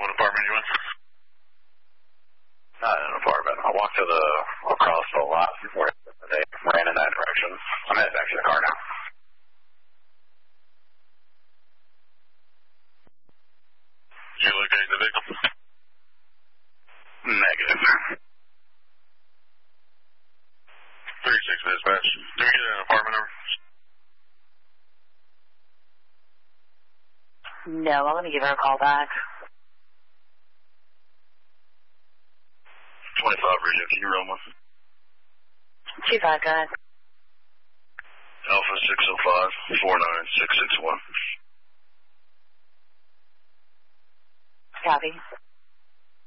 What apartment are you in? Not in an apartment. I walked across the lot where they ran in that direction. I'm headed back to the car now. Did you locate the victim? Negative. 36 dispatch. Do we get an apartment number? No, well, let me give her a call back. 25 radio, can you run one? 25, go ahead. Alpha 605 49661. Copy.